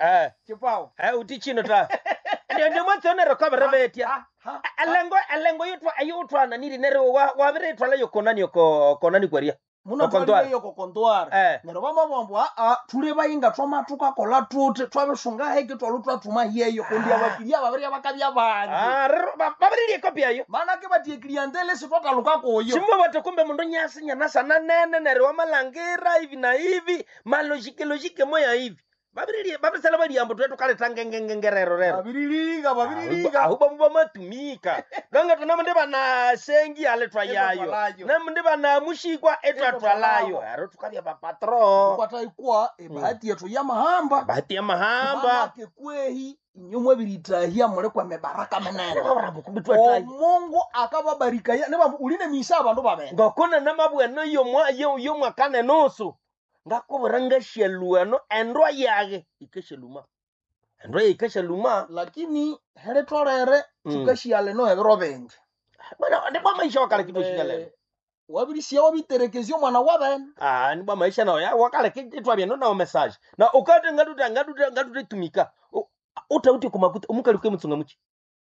Chipao. Utichino ta. Ndio mwatsone recover betia. Alengo yutwa na niri nero wa bere twala yokonani yokonani kweria. Muno twali yo kokontwara. Nero bamabombo tuli bayinga twamatuka kola tute twabishunga heke twalutwa tuma hiyo kundi abakiria babiri abakabya banje. Babiri kopia yo. Mana ke batie clientele se twataluka koyo. Simba batakumbe mundu nyasi nyana sana nene nero wa malangira hivi na hivi, malojike moya hivi. Babiri sala bali ambo twetu kale tangengerero rero. Babiriliga. Ahuba mba matumika. Ganga tunamende bana sengi ale twayayo. Namende bana mushikwa etwa twalayo. Aro tukabya ba patron. Kwataikwa bahati yetu ya mahamba. Bahati ya mahamba. Ke kwehi nyumwe biritahia mole kwa mebaraka menene. Mungu akababarika ya. Neba uline misa abandu babe. Ngokuna namabweno yo mwakane nusu. Ngakuburanga sheluano endwa yage ikesheluma ikesheluma lakini hele tolere tukashiyale no ebiro benge bana ne ba maisha wakale kitu shiyale wabirisiya wabiterekezyo mwana wabene ni ba maisha na ya wakale kitu abyeno na message na ukate ngaduta tumika utauti kumakuta umukaluke mutsunga muki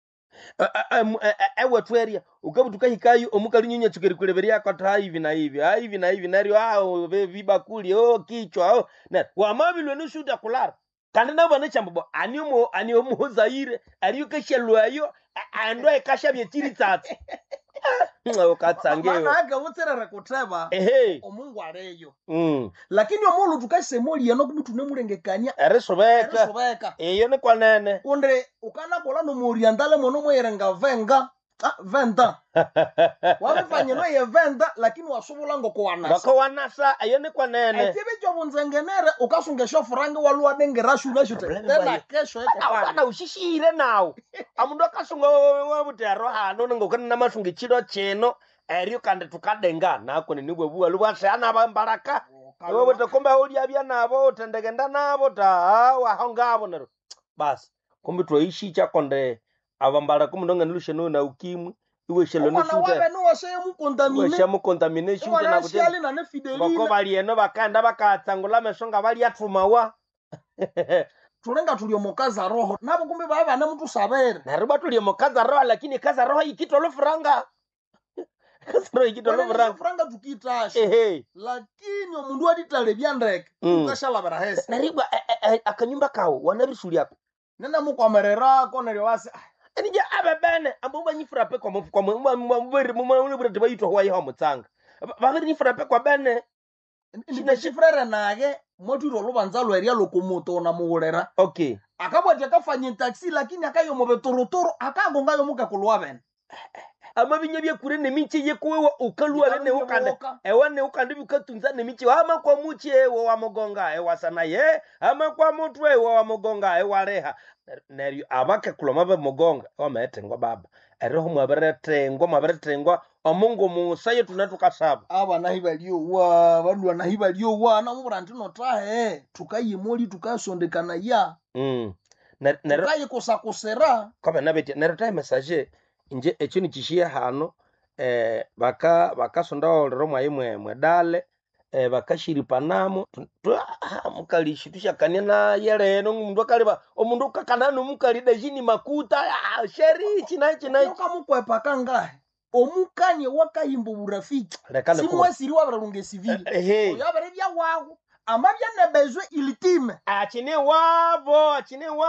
ewe tweria ukabutuka hikayu omukali nyinya tukeri kuleberia kwa hivi na hivi nario vibakuli kichwa na wamabilwe no shuda kulara kandi nabo ne chambo ani omuzaire ariyo keshelwayo ando ekasha byetiri tsatsi ukatsangeyo mana aga utserere kuteba omungu areyo lakini omulu tukasemoli no kubitu nemulengekanya eresobeka eyo ne kwanene kunde ukana kola no moriandale mono moyerenga venda wabifanye no ye venda lakini wasobola ngokowanasa ayo ne kwanene etibe cyo bunzengenere ukasunge shofrange walwa dengera shuna shute tena kesho eko pana ushishire nawo amundu akasunga wabutero hano ngokana namasunge chiro cheno eriyo kandi tukadenga nako nibwe buwa lubashana bambaraka wowe tekomba oli abya nabo tendegenda nabo wahongabo nero basi kumbe twoishi cha konde abambara kumundonga nilusheno na ukimwi iwe shelo no shuta wana no washe mu contaminate shuta na kuteli na fidelina bako bali eno bakanda bakatsangula mesonga bali atumawa tulenga tulio mokaza roho nabo kumbe baba na mtu sabere na ruba tulio mokaza roho lakini kaza roho ikitolo franga kaza roho ikitolo franga tukitasha lakini omundu aditale byandeke ukashala barahese na riba akanyumba kawo wanabisuli yako nenda mukwamerera konere wase enija ababene ambuba nyifrape kwa mwere mumwe bayitwa hwa yiho mutsanga babiri nyifrape kwa bene ndine shifrere nage moturo lubanza lweria lokomoto na muwulera akabwati akafanya taxi lakini akayo mobetorotoro akagonga yo mukakulwa bene amabinya byekure nemichi yekuwe ukalwa bene ukande ewane ukande bikatunza nemichi ama kwa muchi ewo wa mugonga ewasana ye ama kwa mutwe ewo wa mugonga ewareha neryo abake kuloma be mugonga ometengwa baba eroho mwaberetengwa omungu musaye tunatukasaba abana hibaliyo bandu anahibaliyo na mubrandi notahe tukayimoli tukasondekana ya nero kusakosera kobe nabeti nero time message nje echini chishia hano baka sonda olero mwe dale bakashiri panamo mukalishi tushakania na yere no mundu akaliba omundu kakanano mukali dajini makuta sheri china ukamukwepa kangahe omukanye wakayimbo burafiki simwesiri wabarunge civil oyabere bya wago amabya nebezwe ilitime achine wabo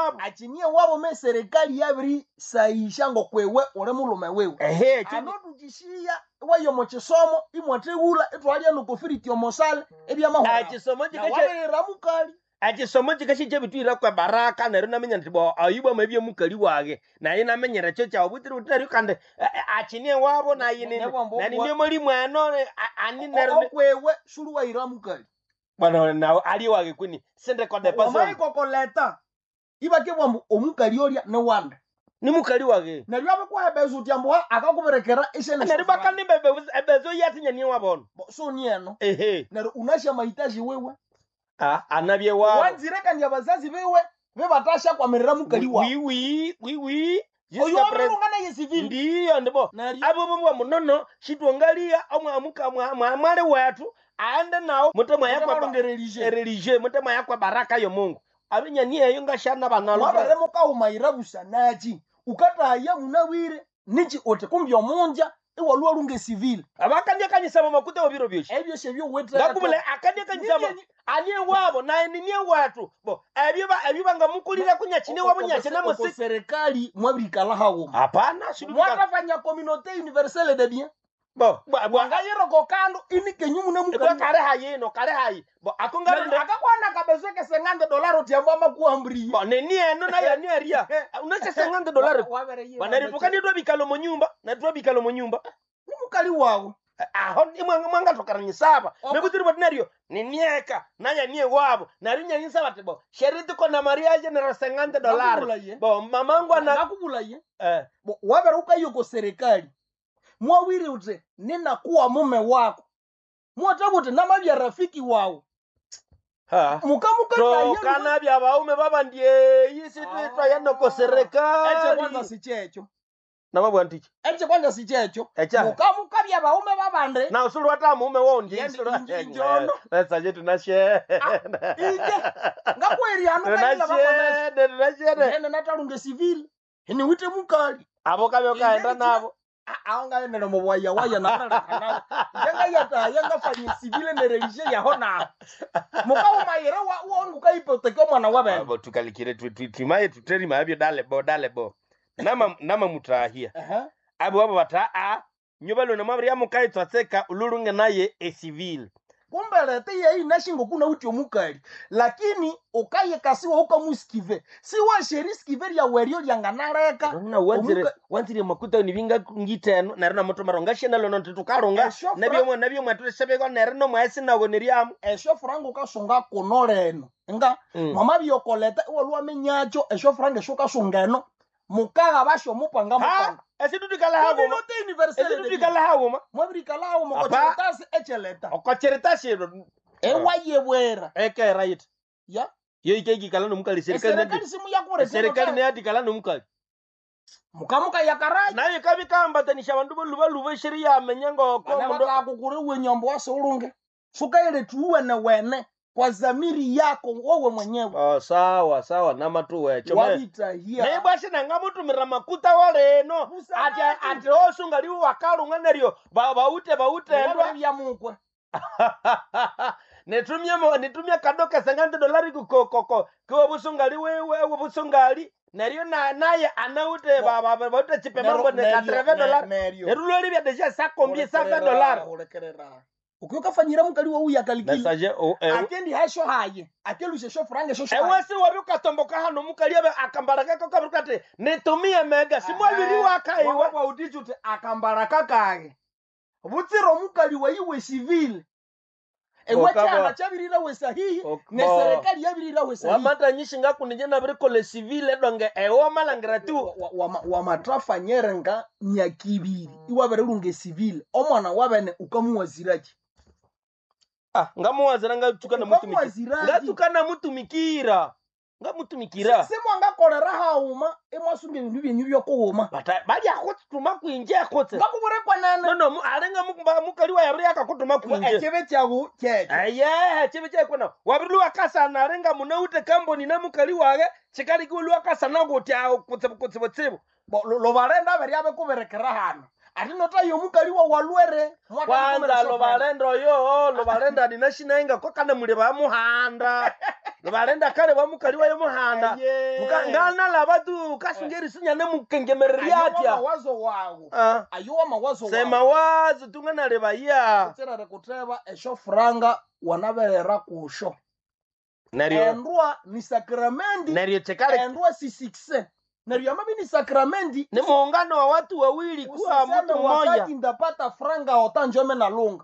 me serikali yabiri saisha ngo kwewe ore mulume wewe anodugishia wayo mochisomo imwategula etwalya no kofiriti omosale ebya mahwa achisomo ramukali achisomo chikashije bitwira kwa baraka nero namenya ntibo ayuba mabye mukali wage na yina menyera cyo cya obutiri utari kande achine wabo na yine na ni muri mwano ani nero kwewe shuru wa iramukali bana na ali wage kuni sende kwa de paso mai kokoleta ibake bwa omukali oria ne wanda ni mukali wage na lyabe kwa hebezu tyambo akakuberekera ishene na ribaka ni bebezo yatinya ni wabona so ni eno na unasha mahitaji wewe anabye wabo wanzireka ndi abazazi bewe bebatasha kwa merera mukali wa wi oyo ngana yesivili ndiyo ndibo abo bwa munono shitwangalia omwamuka mwamale watu aende nao mutema yakwa religieux mutema yakwa baraka yo Mungu abinyani eyo ngashana banalo mwabere mukahumayira busanachi ukataya munawire nichi ote kumbi omunja iwalwa lunge civil abakandya kanyisaba makute obiro byoshi ebyo shebyo wetera ngakubule akandya kanyisaba anie wabo na ninie watu bo ebyo bangamukulira kunyachine wabo nyachine musiki serikali mwabikala hawo hapana shiduka mwatafanya communauté universelle de bien bo bwangayiro kokando ini kenyumu na bo mukali kare hayino kare hayi bo akongaro akakwana kabezeke $50 tiamba makuambri bo nenie no na yani area unache $50 banari tukani twa bikalo mu nyumba na twa bikalo mu nyumba ni mukali wawo aho imwanga tokaranyisaba mebutiri batinario ninieka nanya nie wabo narinya nyisaba tebo sheriti kona mariage na $50 bo mamangu ana nakubulaye wabera ukayoko serikali mwawiri ute nina kuwa mume wako mwatabuti namabya rafiki wawo kana bya baume baba ndiye yisi twitwa yanoko serikali eche kwanza si checho namabwa ntichi eche kwanza si checho mukamuka bya baume babande na usulu hata mume wao ndiye njono pesa yetu na she ije ngakweri ano na she nene natalunge civil ni wite mukali abo kabyo kaenda nabo aonga nene mo waya na kana yanga fanya civil ne religie yaho na mukawo mayira wongu kaipoteka mwana wabe abo tukalikire twimaye tuteri mabyo dale bo nama mutrahia abo bata nyobalo na mabri amukai twatseka ulurunge naye civil kumbe lete yeye nashingo kuna uti omukali lakini ukaye kasiwa ukamuskive si wa sheriskive ya werio yanganareka na wanzire makuta ni binga ngiteno na rena moto maronga shena lono tukaronga nabyo mwatulesebe ko nereno mwasi nago niriamu esho frango kasunga konoleno nga mama byokoleta wolwa menyacho esho frango shoka sungeno mukaga basho mupanga esidudikala hawo esidudikala hawo mwabirikala hawo mokocheretasi echeleta okocheretasi ewaye bwera eke right ya yo ikeki kala no mukali serikali simu yakure serikali ne adikala no mukali mukamuka yakaraji naye kabikamba tanisha bandu luba sheria amenyango ko mundo akukure wenyombo wasolunge suka ile tuwe na wene kwa zamiri yako wewe mwenyewe sawa nama tuwe chome ne bwashe nanga mutu miramakuta waleno ati osunga liwo wakalunga neryo baute ndo bya mukwe nitumia kadoka $50 kwa busungali wewe busungali neryo naye anaute baute chipemambo ne $30 neryo libya deja sa combien $7 ukikafanyira mukali wa uya kalikili akendi hasho haye akelushe sho frange sho wasi waruka tomboka hano mukali abe akambaraka ko kabirukate nitumie mega simwabiri wakaiwa kwa utichute akambaraka kage butsiro mukali wa iwe civil ewachana chabirira we sahihi ne serikali yabirira we sahihi wamata nyishinga kunijena birikole civil donge ewo malangira tu wa matrafa nyerenga nyakibiri iwa berunge civil omwana wabene ukamuwaziraji ngamuwazira ngatukana mutumikira ngamutumikira semo ngakolera hauma emwasunge bintu byenyu byokuuma bali akutuma kwinje akutse ngakubure kwanana no alenga mukali wa yabri akakutuma kwinje ekebe cyabu keke ekebe cyakona wabri wakasana alenga munaute kamboni na mukali wage chikali kulu wakasana ngoti kutsibutsibu lo barenda bari abe kuberekera hano atinota yo mukali wa walwere kwanza lo barenda dinashinainga ko kana mule ba muhanda lo barenda kale ba mukali wa yo muhanda ngana labatu kasungeri sinyane mukengemereria atya mawazo wawo ayo mawazo wawo sema wazo tungana leba ya tsera rekuteba esho franga wanaberera kusho nario endwa ni sakramenti nario tekale endwa si 6 nario amabi ni sakramenti ni muungano wa watu wawili kuwa mtu mmoja wakati ndapata franga otanjome na lunga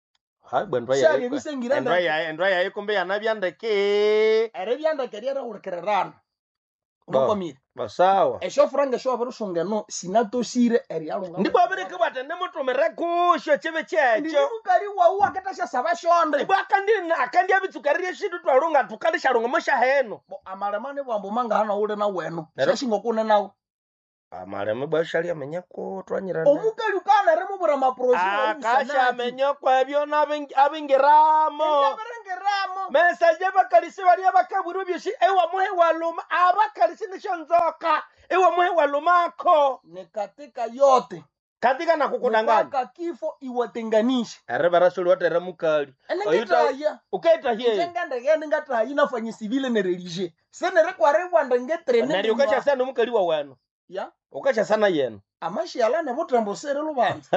endwa kumbe yanabyandeke erebyandeke lyera urekererana ukomire basawa esho franga sho abarushungeno sinatosire eryalunga ndipo abireke batende mutomere kusho chebe checho ndimukali wa uwa ketasha sabashonde ibo akandi abitsukarire shitu twalunga tukalishalunga mosha heno amalemane bwambo manga hana ule na weno shashingo kune nawo amaleme bashali amenya ko twanyira omukali ukana remo bura maproje akasha amenya kwa ebyo abingiramo mesaje bakalisi bali abakaburu byoshi ewa muhe waluma abakalisi nishonzoka ewa muhe walumako ni katika yote katika nakukudanganya mpaka kifo iwatenganishe are barasulu watera mukali enengetaya ukaita hiye ngende ngatayi nafanya civile ne religie senere kware bwanda ngetrene nari ukacha sana mukali wa wano ya ukacha sana yeno amashi alane butambosere lubanza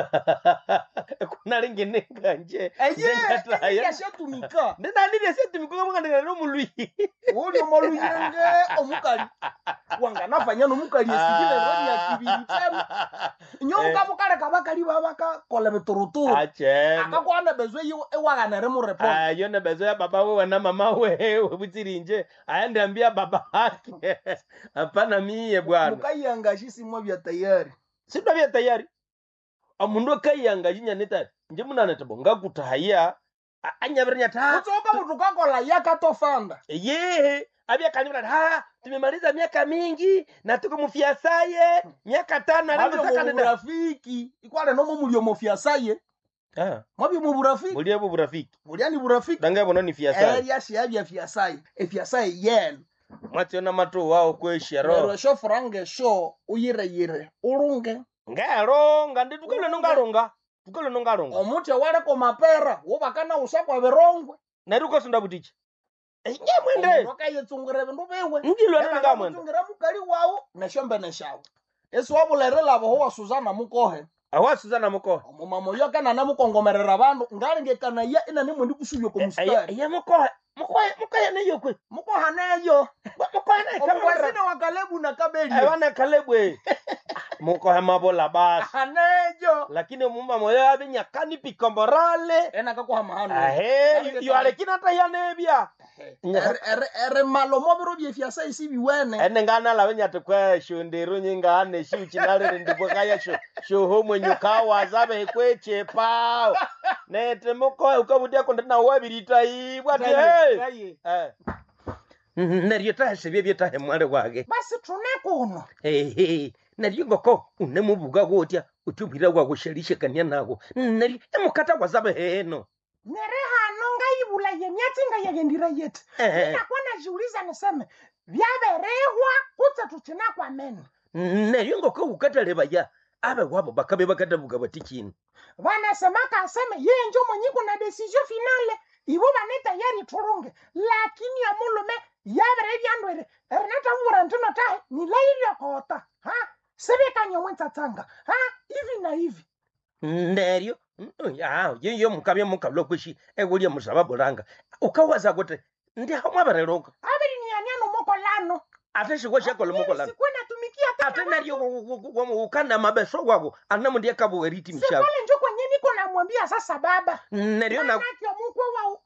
kuna lingine nganje eye shatumika ndina ndivye seti mikoga mwanga ndina mulwi uli omoluyenge omukali wanga nafanya nomukali civile rodi ya kibiri tena nyoka mukale kabakali babaka kola beturuturu ache akakwana bezwe yo ewaganere mu report ayo ne bezo ya baba wewe na mama wewe butsirinje aende ambia baba yake hapana mie bwana mukayanga simwa bya tayari sibwa bya tayari amundu kayanga nyaneta nje munana tabonga kutahaya anyabernya ta kutoka mutukakola yakatofanda ye abia kanibra ha tumemaliza miaka mingi na tuko mufiasaye miaka 5 alimo rafiki ikwale nomo mulio mofiasaye mwabi mu burafiki mulie bu burafiki muliani burafiki danga bono ni fiasaye ya siabia fiasaye fiasaye yen mwationa mato wao kweshero ro sho frange sho uyire urunge ngero ngandi tukole nongalonga omuti wale ko mapera wobakana usakwa berongwe naruko sonda butiche nyamwende wakayetsungure bindu bewe ndilo ngamwende ngira mukali wawo neshombe neshawo eswabulere labo ho wasuzana mukohe awasuzana mukohe omumamo yakana namukongomerera abantu ngalengekana ya ina nimwe ndikusubyo ko mustari ya mukohe neyo kwe mukoha neyo mukohe neyo omwasina wa Kalebu na Kabeli wana Kalebwe mukohe mabola basi hanejo lakini mumba moyo abinyakani pikomborale ena kakoha mahano yo alekina tayanebya ere malo mobiro byefiasa isibi wene ene ngana la benyate kwa shondero nyinga ne shuchinale ndibokaya sho homo nyukawa zabe kweche pao nete mukohe ukabudia kondana wabirita ibwate nariyo tahesebye byetahe mwale wage basi tunekuno nariyo ngoko unemubuga gotya utubira gwa gusherishe kanya nago nari emukata kwazabe heno nere hano ngayibula yemyatsinga yagendira yete nakwana jiuliza niseme byaberehwa kutse tutina kwa meno nariyo ngoko ukataleba ya abe wabo bakabe bakatabuga batikini banasema kaseme yenjo monyiko na decision finale ibo baneta yari turunge lakini amulume yabere byandwere ernata murantino tahe nilaire kota sebekanya mwentsanga hivi na hivi neriyo yo mukabya mukablo kwishi egulya musababu langa ukawaza kuti ndi hamwabareroka abiri ni anyano mokolano ate shiko shako lomokolano sikwena tumikia ate neriyo ukana mabeso wako anamundi akabu eriti mishago sekole njo kwenye niko namwambia sasa baba neriyo na kyo mukwe wao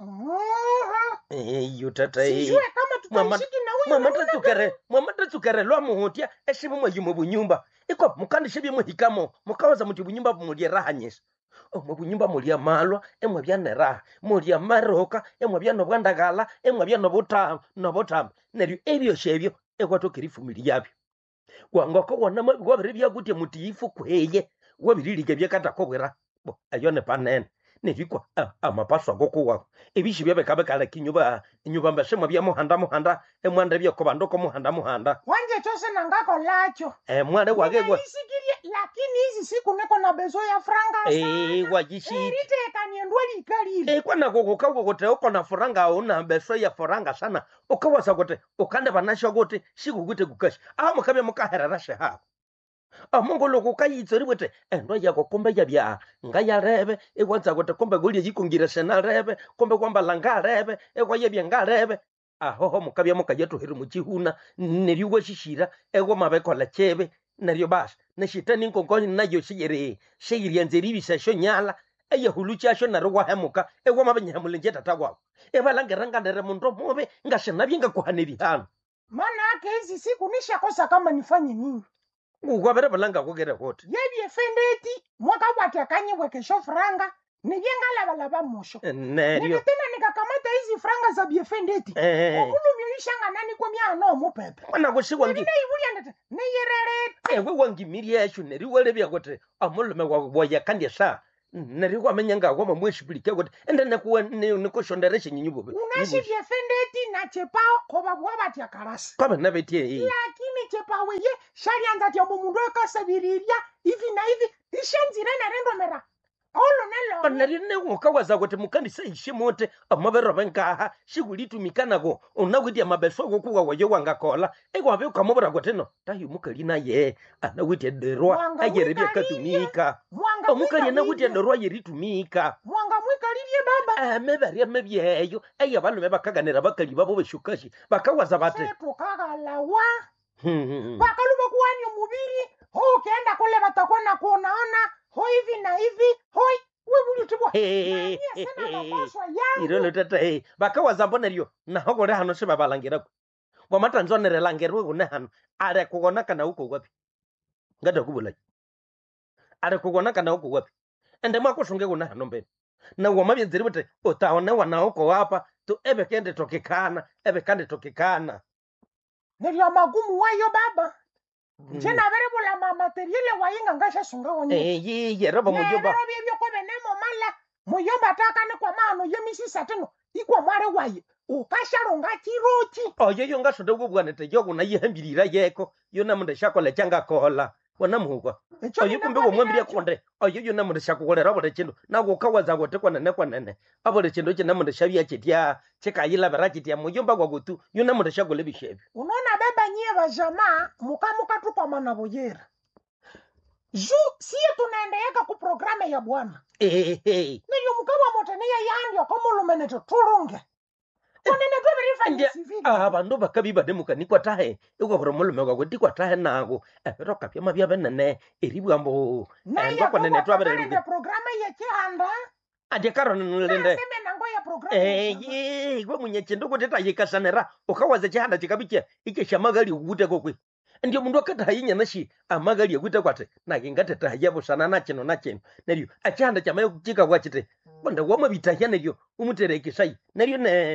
yo tata sijue kama tutashiki na huyu mama tatukere lwa muhotia eshibu mwe bunyumba iko mukandi shibi muhikamo mukawaza muti bunyumba bumulie raha nyesa omwe bunyumba mulia malwa emwe byanera mulia maroka emwe byano bwandagala emwe byano botam neryo ebyo shebyo ekwatokeri family yabyo kwangoko wona mabigwabere byagutie mutiifu kweye wabiriliga byakatakobwera bo ayone panene nerikwa amapaso agokuwa ebishi byabekabe kala kinyuba mbashema bya muhanda emwanda byakobandoko muhanda wanje chose nangako lacho mwale wagegwa isikirie lakini hizi siku neko na bezo ya franga wajishi rite kaniendwa likalile kwana gogokago gote uko na franga una bezo ya franga sana ukawasa gote ukande banasho gote shikugute gukashi mukabe mukaherarashe ha amongolo kukayitsori bwete endo yako kombe yabya ngaya rebe ekwanza gote kombe goli yikungire sena rebe kombe kwamba langa rebe ekwaye byenga rebe ahoho mukabya mukajeto hiri muchihuna neriwe shishira egwa mabeko la chebe neryo bas neshitani nkongoni nayo shigiri nzeribi sesho nyala eye hulucha sho narwa hemuka egwa mabenya mulenje tatagwa ebalangiranga ndere muntu mobe ngashena byenga kuhaneri hano maana yake hizi siku nishakosa kama nifanye nini ukwabere balanga kugere hote yebi fendeti mwaka watakanye wekesho franga nijengala balaba musho neryo tena nikakamata hizi franga za biefendeti okulu myishanga nani kwa myano mupepe wana kushikwa ngi nina ibuli ndete neyerere wewe wangi miri yashu neri wale bya gote amulume wa yakandya sha neryo kwamenyanga kwa mweshipilike kuti ende nekuwa nikushondereshe nyinyibo unashivye fendeti na chepao koba bwabati akarasi kwaba nabetie lakini chepawe ye shalianza tya mundu akasabiriria hivi na hivi ishenzire narendomera olo nelo nerine ngokawaza kuti mukandisa ishimote amabero benkaha shikulitumikanago unakwiti amabeso gokuwa wayo wangakola ekwabe ukamubura kuti no tayi mukalina ye anakwiti derwa ayerebya katumika omukali anakwiti derwa yeritumika mwanga mwikalirie baba mebari mebyeyo eya balume bakaganira bakali babo beshukashi bakawaza bate tukagalawa bakaluba kuwani umubiri ho kenda kule batakona kuonaona ho hivi na hivi hoi webuli tibwa irolo tata bakawaza mbona ryo naho gore hano se babalangira kwa matanzonere langerwe gune hano are kugona kana uko wapi ngada kubula are kugona kana uko wapi ende mwakushunge gune hano mbe na wama byenzeri bote utaone wana uko wapa tu ebe kende tokekana neryo magumu wayo baba jena verebola materiele wayinga ngasha sunga wonye yero mujoba byo ko benemo mala muyomba takane kwa mano yemisisa teno ikwa mware waye ukasharonga kiroti oyo ngasho bwana te yogo na yihambirira yeko yo namunde shakola cyanga kola wana muhwa oyo kumbe wo mwambire konde oyo namunde shakolera bole chindo nago kawaza gote kwa nene abole chindo che namunde shabya chitia chekayila barachitia muyomba kwa gutu yo namunde shakole bishebi unaona baba nyie ba jamaa mukamuka tu kwa manaboyera siye tunaendeeka ku programe ya bwana niyo mukawa motania yandio komulumeneto turunge konene twabirifa civil abandu bakabiba demukani kwa tahe iko promulume kwa kuti kwa tahe nago ero kapya mabya benene eribwambo kwa nene twabirinde programe ya kihanda ade karone nulende seme nango ya programe gwe munyechendo kuti tayikasanera ukawaze chihanda chikabiche ikeshamagali ukute kokwe ndio mundu akatahinya nashi amagali yakuita kwate nakingate tahiyabo sana nachino neryo achanda chamayo kuchika kwachite bonda wama bitahya neryo umuterekisai neryo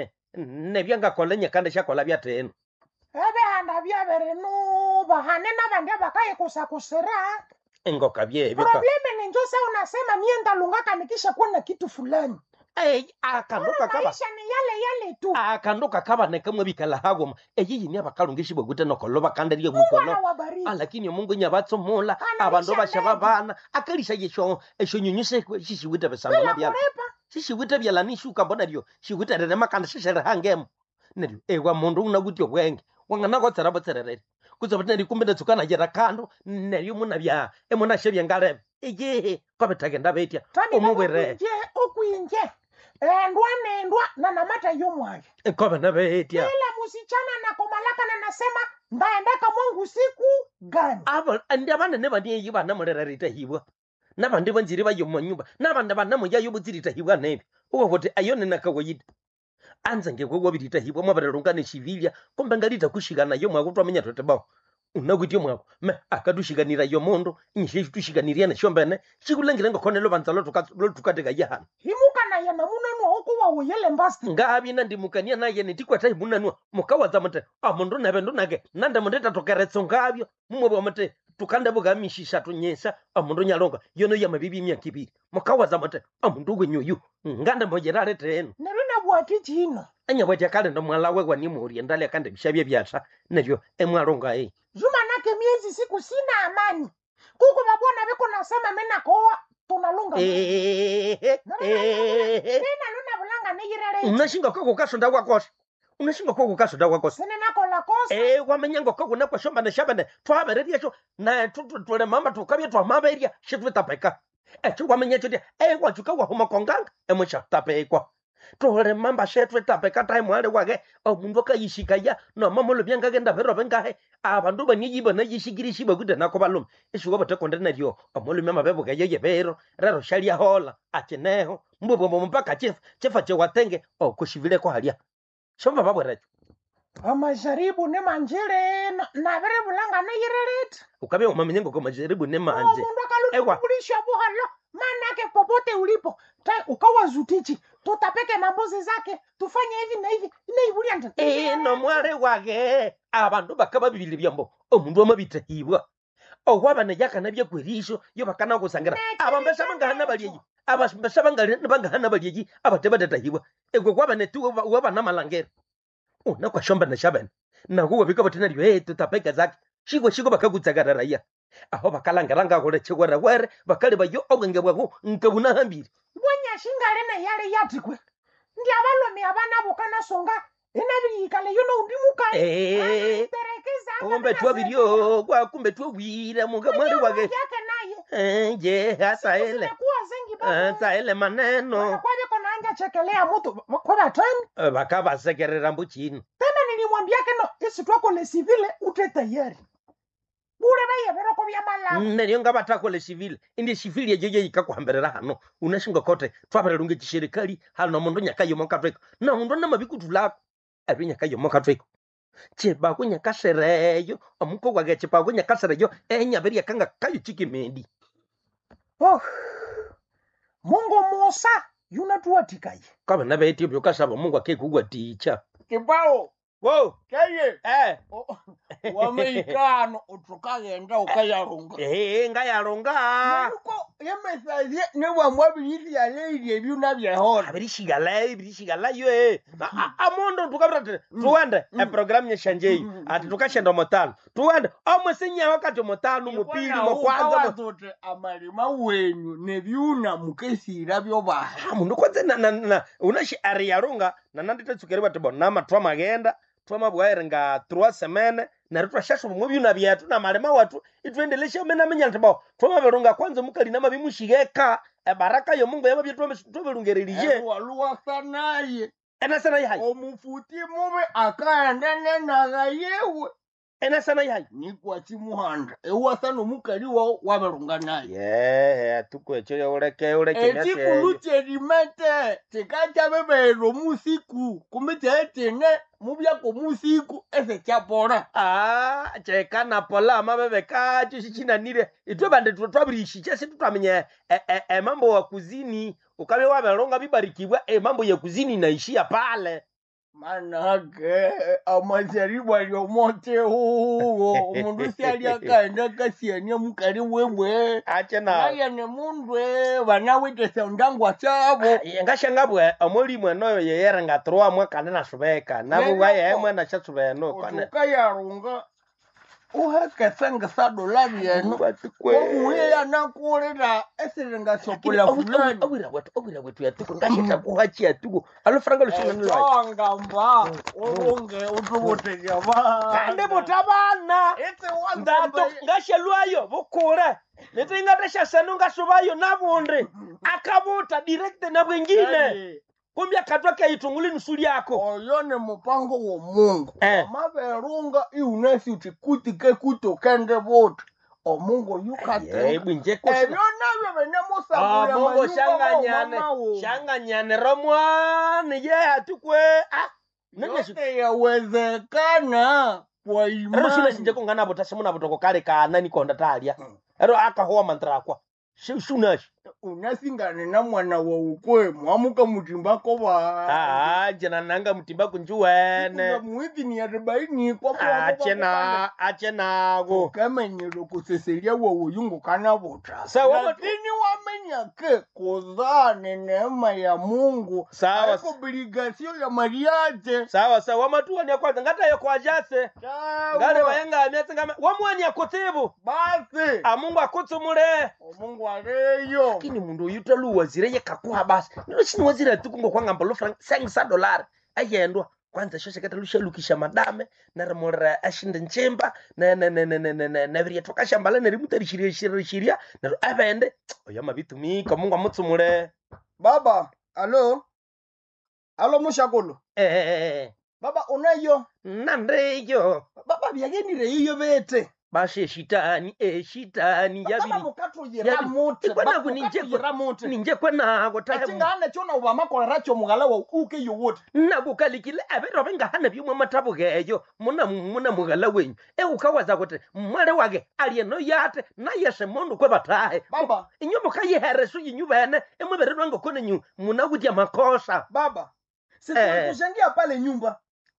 ne byanga kolenya kanda shakola byateno ebe handa byabere no bahane nabande bakaye kusakusera engoka byebe probleme ni njose unasema nienda lungaka nikisha kuona kitu fulani akanduka kaba maisha ni yale tu akanduka kaba nekamwe bikala hagoma eyiyi ni abakalungishi bogute nokoloba kandariye mukolo lakini Mungu nyabatso mola abandu bashababana akalisha yesho nyunyuse shishiwita besamba nabya shishiwita byalanishuka mbona ryo shiwita rere makanda shishere hangemo neryo ewa mundu unakuti obwenge wangana kotsara botserere kuzobona rikumbe ndetsukana jera kando neryo munabya emuna shebya ngarebe kwabetake ndabetya omubere okuyinje endwa na namata yomwayo kobe nabetya ila musichana na komalaka na nasema ndaendaka Mungu siku gani ndabana nebaniyi bana mulera ritahibwa nabandi banziri bayo manyumba nabanda bana moya yobuzirita hibwa nebi ukokote ayone nakawayida anza ngekwe wabirita hibwa mwabararungane civilia kombe ngalita kushigana yo mwako twamenya totebao unakwityo mwako me akadushiganira yo mondo nyishe tushiganiria na shombene chikulengira ngokonelo banzalo tukateka yahana himukana yana munanu okuwa uyele mbasti ngabi nandimukania naye nitikwa tai munanu mukawaza mate amondo nabendo nage nanda mondeta tokeretso ngabyo mumwe mate tukanda buga mishisha tunyesa amondo nyalonga yono ya mabibi myakibiri mukawaza mate amondo gwenyoyu nganda mojerare teno nerina bwati chino anya bwati akale ndo mwalawe kwa nimuri ndale kande bishabye byasa neryo emwalonga Juma nake miezi siku sina amani. Kuko mabwana beko nasema mena koa tunalunga. Nina luna bulanga nigirere. Unashinga kwa kukasonda kwakosa. Unashinga kwa kukasonda kwakosa. Sine nako la kosa. Wamenyango kwa kuna kwa shomba na shabane. Twaberedia cho na tule mama tukabye twa maberia shitwe tapeka. Wamenya cho dia wachuka wa homa konganga emwisha tapekwa. Tole mamba shetwe tapeka time wale wage omundu akayishikaya no mamolo byanga genda vero bengahe abandu banyiyiba na yishigirishi bagude nako balum ishugo batekonde naryo omolo mama bebo gaye vero rero shalia hola acheneho mbobo mpaka chefa chewatenge okushivile kwa halia shoma babwere amajaribu ne manjire na vere bulanga na yireret ukabe umamenyengo kwa majaribu ne manje mundu akaluta kulisha buhalo manake popote ulipo ukawa zutichi tutapeke mambozi zake tufanye hivi na hivi inaibulia no mware wage abandu bakaba bibili byambo omundu amabitahibwa owaba nejaka nabye kwerisho yo bakana kusangira abambesa bangahana baliyi abasaba ngahana balyeji abatebadatahiwa egwe kwabanetu wabana malangera una kwashomba na shabana nago wabika batinariyo tutapeka zake shigwe bakagutsagararaya aho bakalangaranga gore chegwara were bakali bayo obwenge bwago nkabuna hambiri bwanya shingale na yale yatikwe ndi abalomi abana bukana songa enabiyikale yuno undimuka terekeza ombe twabiryo kwa kumbe twawira muga mwali wage yake naye je hasa ele kuwa zengi baba ele maneno kwa biko naanja chekelea mtu kwa batani bakabasekerera mbuchini tena nilimwambia keno isi twako le civile ute tayari bure baye beroko bya mala neriyo ngabatako le civile indi civile yejeje ikakwamberera hano unashinga kote twabarerunge kishirikali hano mundu nyakayo monkatweko na mundu na mabikutulako abinyakayo monkatweko cheba kunyakashereyo omuko gwage cheba kunyakashereyo enyaberi yakanga kayo chikimendi Mungu Musa yunatuatikaye kaba nabeti byo kasaba Mungu akekugwa ticha kibao wo keye wameikano utukagenda ukayarunga ngayarunga nuko yemesaye newa mwabiri ya leiri ebyuna byehona birishigala yo amondo tukabira tuwande program nyeshanjei ati tukashenda motano tuwande omwesinya wakati motano mupili mokwanza motote amalima wenyu nebyuna mukesira byo ba mundu kwanze na unashi ariyarunga nanandite tsukeriwa tibona matwa magenda twamabwaire nga 3 semaines narutwa shasho mu byuna byatu na malema watu itwendelesha mena menya ntabo twamaberunga kwanza mukali na mabimushigeka baraka yo Mungu yababye twabelungerelije waluwa sanaye sana yayi omufuti mube akaenda nena yewe sana yayi ni kwa chimuhanda ewa sano mukali waberunga naye tukwecho yoreke myase ekikuluche rimete tikacha bebero musiku kumite etene mubyako musiku ese chapora cheka na pola mabebe kacho chichinanire itwe bande twabirishi chese tutamenye mambo wa kuzini ukabe waberonga bibarikibwa mambo ya kuzini naishia pale manake amajaribu aliomote huo umundu siali akaenda kasiania mukali wewe achena naye ne mundwe banawite seundangu achabo ngashangabwe amolimu enoyo yeyera nga 3 mwaka na subeka nabo waye mwana chasubeno kane kayarunga uheke senga $1 yenu muye yanakulira esirenga sopula fulani awira wetu yatuko ngashita kuhachi yatuko alofranga lushinga ngamba urunge utubuteja ba kande mutabana ete ndato ngashelwayo bukure netingatesha senunga subayo nabonde akabuta direct na bwingine kumbia katwake itunguli nusuli yako oyone mupango wa Mungu maberunga iunesi utikutike kutokende bote omungu yukate bwinje kosa ebyo nabyo benemusabu ya Mungu shanganyane romwani ye hatukwe yote yawezekana kwa imani shule sinje kungana botase muna botoko kale kana ni konda talia ero akahoa mantra kwa shunashi unasingane na mwana wa ukwe mwamuka mutimbako ba jana nanga mutimba kunjuwene muithi ni 40 kwa achena go kamenyero kuseseria wa uyungu kana bota sawa lakini wamenya ke kuzane neema ya Mungu sawa obligasio ya mariage sawa matuwa ni kwanza ngata yo kwa jase ngale wayenga ametse ngama wamwani akotebu basi Mungu akutsumule Mungu aleyo lakini mundu yutalu wazire yekakuha basi nilo chini wazire tukungo kwa ngamba lo franc $5 ayendwa kwanza shoshe katalusha lukisha madame na remora ashinda nchemba na biriya tukashambala na rimutarishiriya na abende oyama bitumika Mungu amutsumule baba alo mushakolo baba unayo nandeyo baba byagenire iyo bete bashe shitani yabiri ikwana kuninje ninje kwana gotaya ngane chona ubama racho mugala wa uke yowote nabukalikile abero benga hana byumwe matabu geyo muna mugala wenyu ukawaza kote mwale wage alieno yate na yese mundu kwe batahe baba inyobo kayihere so yinyubene emwebere lwango kone nyu muna gudia makosa baba sisi kushangia pale nyumba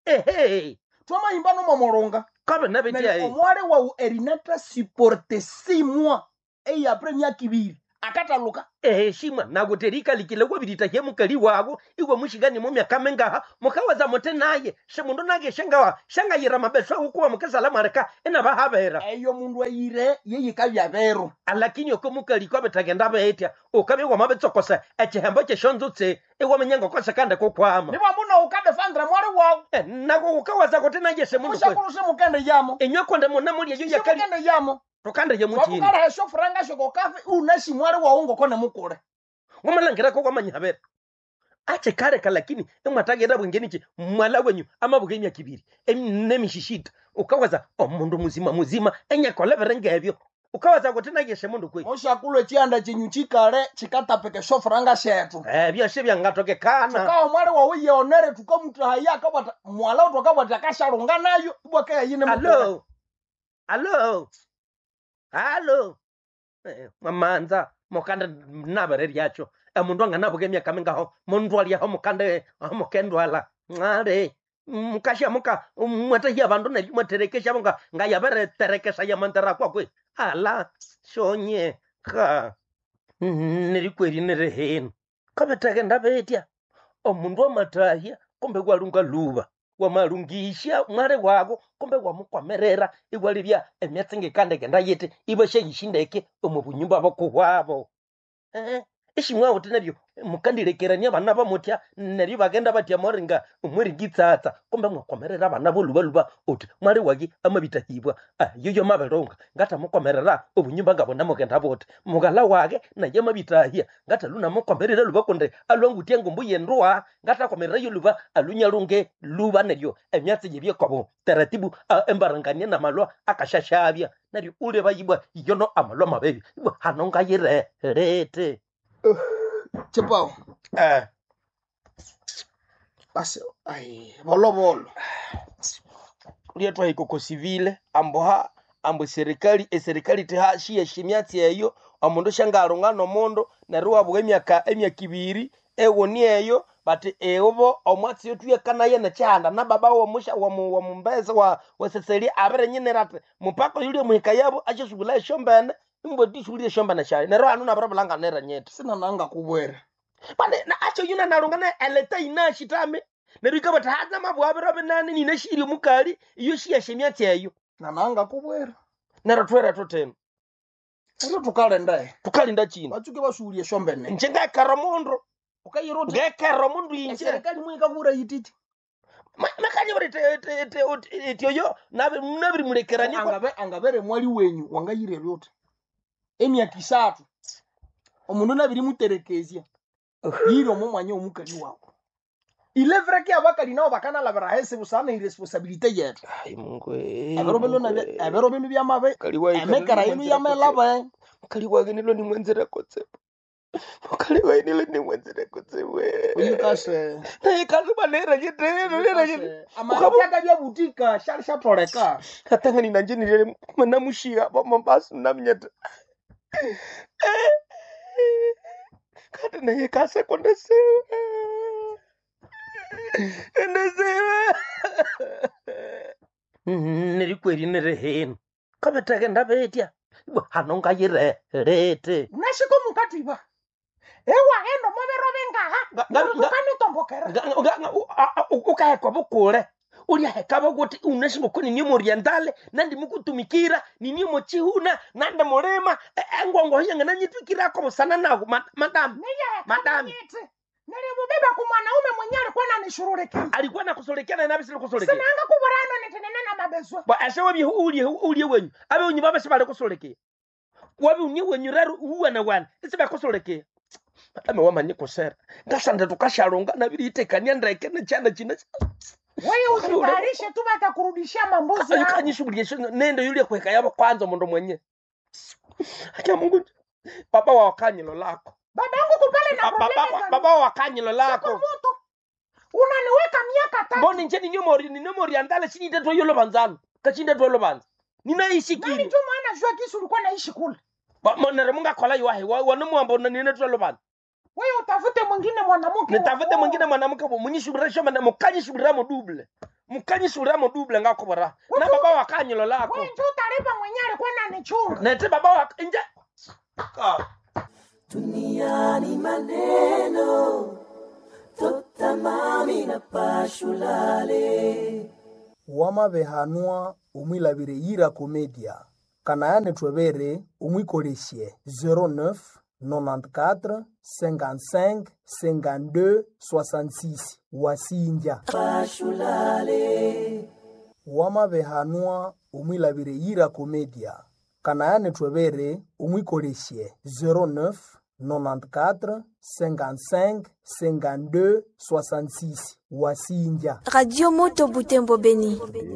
twama imbano mamoronga kabe na betia omwale wa erinata supporte 6 mois et après nya kibiri akataluka heshima na guterika likile kwa biditakie mukali wako iwe mushigani mu myaka mengaha mukawaza mote naye she mundu nage shanga yira mabeso ukuwa mukasala mareka ina bahabera eyo mundu ayire yeyikabya bero alakini oko mukali kwa betagenda beetya okabe wa mabetsokosa echehembo cheshonzutse iwe menyango kosa kande kokwama niba muno ukade fandra mwari wawo nako ukawaza kote naye she mundu mushakulu se mukende yamo enyokonde mona muri yo yakali mukende yamo tokande ye mutini wakukala hesho franga shoko kafe unashi mwari wawo ngokone mukule ngomalangira ko kwamanyabera ache kare lakini emwatagera bwengeni ki mwala wenyu amabuge emya kibiri nemishishita ukawaza omundu muzima enyakola berengebyo ukawaza kuti nageshe mundu kwe oshakulo chianda chinyu chikale chikatapeke shofranga shetu byose byangatoke kana tukawa mwali wawo yonere tukamutahaya akabata mwala tukabata kasharunga nayo bwake yine mukule Allo mamanza mukanda nabere lyacho emundu anganabuge emyaka mingaho mundu aliaho mukande mukendwala ngale mukasha muka mwatahia bandu na mwaterekesha bonga ngayabere terekesha ya mandara kwa kwe ala shonye ka nilikweri nereheni kabetake ndabetya omundu amatahia kumbe gwalunga luba wamalungisha mwale wako kumbe wamukwamerera igwalibya emyatsi ngekandeke ndayete ibashe yishindeke omubunyumba bakuhwabo ishimwa uti nabyo mukandirekerania bana bamutya nari bagenda batya moringa umwirigitsatsa kumbe mwakomerera bana boluba uti mwali wagi amabitahibwa yoyo maberonga ngata mukomerera obunyumba ngabona mugenda bote mugala wage naye mabitahia ngata luna mukomerera luba konde alwangutie ngumbu yendwa ngata komerera yoluba alunyalunge luba neryo emyatsi yebye kwabo taratibu embarangania na malwa akashashabya nari ule bayibwa yono amalwa mabebi hanonga yire rete chepao basi ai bolo lietwa ikoko civile ambo serikali tehashi yeshimyatsi eyo omundu shangarunga nomundu nerwa bwe emyaka ibiri ewoni eyo bati eobo omwatsi yotuye kanaye na chanda na baba wo musha wa mumbeze wa seseli abere nyinerate mupako yule muhika yabo achishubula shombane mbodi shubule shombane shaye nerwa anu na barabulanga nera nyete sina nanga kubwera bane na acho yuna narunga na eleta inashitame nerika batahaza mabwabero benani ninashiri mukali iyo shiya shemyatsi eyo nananga kubwera nerotwera toteno ero tukalinda chino bachuke bashuliye shombene njenga karamondo ukayirota ngekero mundu inje serikali mwika kura yititi makanye bari yoyo nabiri mulekerani angabere mwali wenyu wangayire lyote emyaka 3 omundu nabiri muterekezia yiro mu mwanya omukali wako ilevra ki abakali nao bakana la barahese busana irresponsabilité yetu ai mungu abero binu bya mabe emekara yinu ya melaba kali wage nilo ni mwenzera kotse kali wage nilo ni mwenzera kotse we uyikase naye kazi banera yete amaka bya butika sharisha toreka katanga ni nanje ni manamushia bambasu namnyeta kati naye kase kondese Ndesema nilikweri nereheni kabetake ndabetya hanonga yire rete nashiko mukatiba ewa endo mobero bengaha ukanotombokera ukahekwa bukule uli hekaba kuti unashimo kuni ni morientale nandi mukutumikira nini mochihuna nande mulema engwango yanga nanyitwikira ko busana nago madam Nilibeba kwa mwanaume mwenye alikuwa ananishururikia. Alikuwa anakusolekea na nabisi kusolekea. Sinanga kuburano nitenene na mabezwa. Ba ashawe uli wenyu. Abe unyi baba sibale kusolekea. Wabi unyi wenyu raru uwa na wana. Isiba kusolekea. Ame wamanye kusera. Ngasanda tukasharonga na bili itekania ndake na chana china. Wewe usitarishe tu batakurudishia mambuzi yako. Ukanyishughulishia nendo yule kuweka yabo kwanza ndo mwenye. Akia Mungu. Baba wa wakanyilo lako. Babangu kupale na problema baba wa kanyilo lako. Unaniweka miaka 3. Mbona nje ni nyomori andale chini ndeto yolo banzano. Kachinde to lo banza. Ninaishi kini. Nani tu maana jua kisu ulikuwa naishi kule. Monere munga kola yuwahi wanumwamba na nine to lo banza. Wewe utafute mwingine mwanamke. Nitafute mwingine mwanamke munyishubira na mukanyishubira mo double. Mukanyishubira mo double ngako bara. Na baba wa kanyilo lako. Wewe ndio utaripa mwenyewe alikuwa ananichunga. Nete baba wa nje. Duniani maneno totamami na pashulale wamabehanwa umwilabire yira komedia kanayane twebere umwikolesye 09 94 55 52 66 wasinja pashulale wamabehanwa umwilabire yira komedia kanayane twebere umwikolesye 09 94 55 52 66 wasinja Radio Moto Butembo Beni.